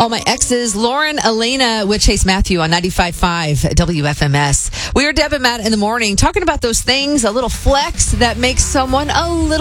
All my exes, Lauren, Elena with Chase Matthew on 95.5 WFMS. We are Deb and Matt in the morning talking about those things, a little flex that makes someone a little